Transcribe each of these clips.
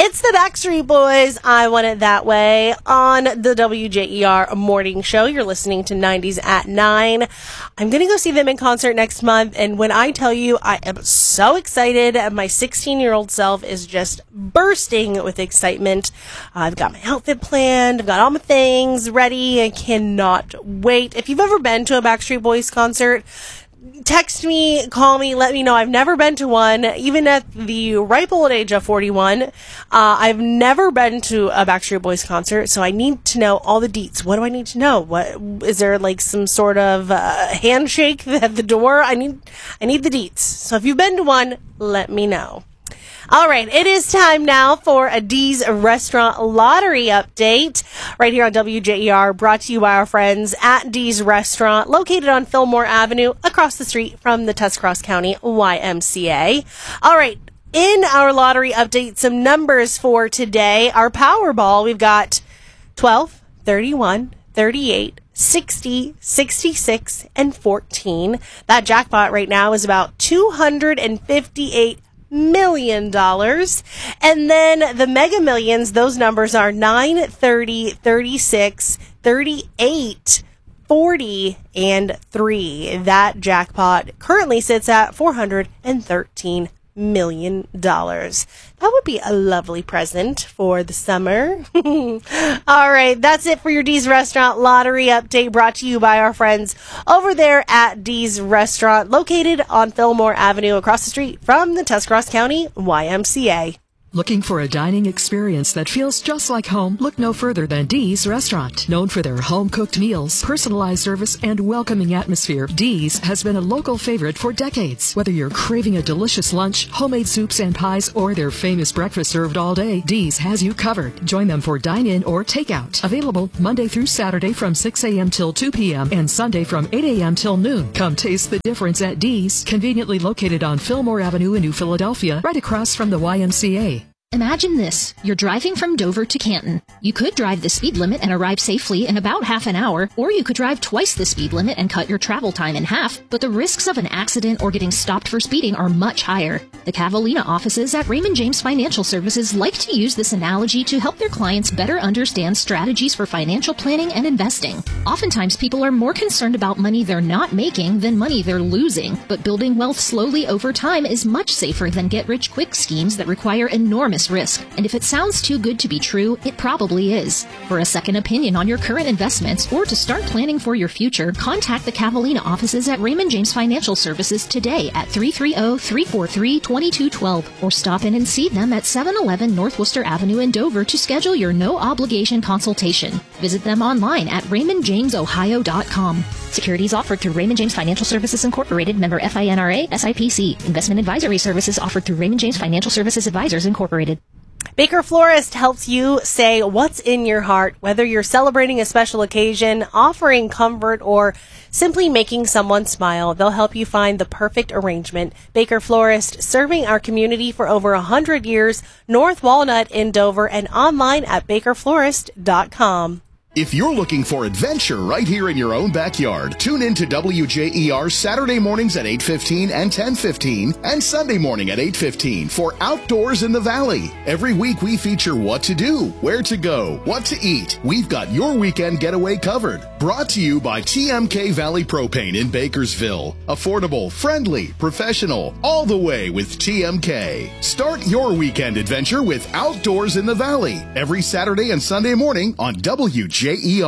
It's the Backstreet Boys, I Want It That Way, on the WJER Morning Show. You're listening to 90s at 9. I'm going to go see them in concert next month, and when I tell you I am so excited, my 16-year-old self is just bursting with excitement. I've got my outfit planned, I've got all my things ready, I cannot wait. If you've ever been to a Backstreet Boys concert, text me, call me, let me know. I've never been to one, even at the ripe old age of 41. I've never been to a Backstreet Boys concert, so I need to know all the deets. What do I need to know? What is there, like some sort of handshake at the door? I need the deets. So if you've been to one, let me know. All right, it is time now for a Dee's Restaurant Lottery update right here on WJER, brought to you by our friends at Dee's Restaurant, located on Fillmore Avenue, across the street from the Tuscarawas County YMCA. All right, in our lottery update, some numbers for today. Our Powerball, we've got 12, 31, 38, 60, 66, and 14. That jackpot right now is about $258 million. And then the Mega Millions, those numbers are 9, 30, 36, 38, 40, and 3. That jackpot currently sits at $413 million. That would be a lovely present for the summer. All right, that's it for your Dee's Restaurant Lottery update, brought to you by our friends over there at Dee's Restaurant, located on Fillmore Avenue, across the street from the Tuscarawas County YMCA. Looking for a dining experience that feels just like home? Look no further than Dee's Restaurant. Known for their home-cooked meals, personalized service, and welcoming atmosphere, Dee's has been a local favorite for decades. Whether you're craving a delicious lunch, homemade soups and pies, or their famous breakfast served all day, Dee's has you covered. Join them for dine-in or takeout. Available Monday through Saturday from 6 a.m. till 2 p.m. and Sunday from 8 a.m. till noon. Come taste the difference at Dee's, conveniently located on Fillmore Avenue in New Philadelphia, right across from the YMCA. Imagine this. You're driving from Dover to Canton. You could drive the speed limit and arrive safely in about half an hour, or you could drive twice the speed limit and cut your travel time in half, but the risks of an accident or getting stopped for speeding are much higher. The Cavallina offices at Raymond James Financial Services like to use this analogy to help their clients better understand strategies for financial planning and investing. Oftentimes, people are more concerned about money they're not making than money they're losing, but building wealth slowly over time is much safer than get-rich-quick schemes that require enormous risk. And if it sounds too good to be true, it probably is. For a second opinion on your current investments or to start planning for your future, contact the Cavallina offices at Raymond James Financial Services today at 330-343-2212 or stop in and see them at 711 North Worcester Avenue in Dover to schedule your no-obligation consultation. Visit them online at raymondjamesohio.com. Securities offered through Raymond James Financial Services Incorporated, member FINRA, SIPC. Investment advisory services offered through Raymond James Financial Services Advisors Incorporated. Baker Florist helps you say what's in your heart, whether you're celebrating a special occasion, offering comfort, or simply making someone smile. They'll help you find the perfect arrangement. Baker Florist, serving our community for over 100 years, North Walnut in Dover, and online at bakerflorist.com. If you're looking for adventure right here in your own backyard, tune in to WJER Saturday mornings at 8:15 and 10:15 and Sunday morning at 8:15 for Outdoors in the Valley. Every week we feature what to do, where to go, what to eat. We've got your weekend getaway covered. Brought to you by TMK Valley Propane in Bakersville. Affordable, friendly, professional, all the way with TMK. Start your weekend adventure with Outdoors in the Valley every Saturday and Sunday morning on WJER.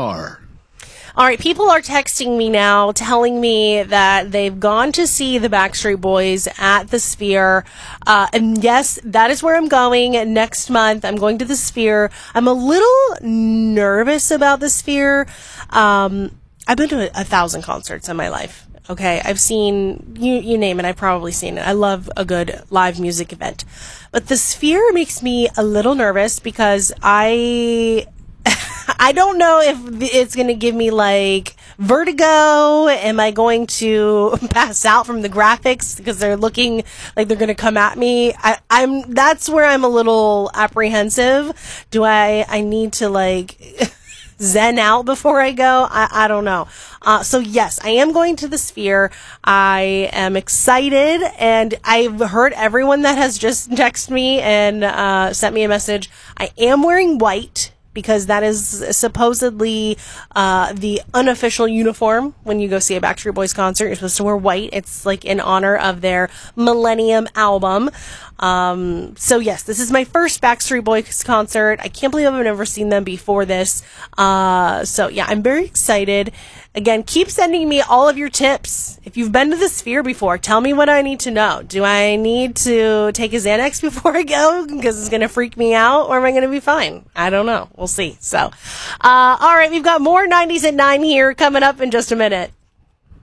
All right, people are texting me now telling me that they've gone to see the Backstreet Boys at the Sphere. And yes, that is where I'm going next month. I'm going to the Sphere. I'm a little nervous about the Sphere. I've been to 1,000 concerts in my life. Okay, I've seen, you name it, I've probably seen it. I love a good live music event. But the Sphere makes me a little nervous because I don't know if it's going to give me like vertigo. Am I going to pass out from the graphics because they're looking like they're going to come at me? That's where I'm a little apprehensive. Do I need to like zen out before I go. I don't know. So yes, I am going to the Sphere. I am excited, and I've heard everyone that has just texted me and sent me a message. I am wearing white, because that is supposedly the unofficial uniform when you go see a Backstreet Boys concert. You're supposed to wear white. It's like in honor of their Millennium album. So yes, this is my first Backstreet Boys concert. I can't believe I've never seen them before this. So yeah, I'm very excited. Again, keep sending me all of your tips. If you've been to the Sphere before, tell me what I need to know. Do I need to take a Xanax before I go because it's going to freak me out, or am I going to be fine? I don't know. We'll see. So, all right, we've got more 90s at 9 here coming up in just a minute.